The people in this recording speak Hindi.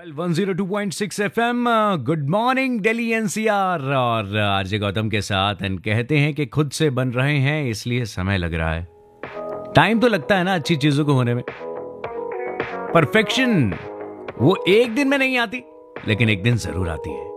102.6 FM, good morning Delhi NCR और आरजे गौतम के साथ एंड कहते हैं कि खुद से बन रहे हैं इसलिए समय लग रहा है। टाइम तो लगता है ना अच्छी चीजों को होने में। परफेक्शन वो एक दिन में नहीं आती, लेकिन एक दिन जरूर आती है।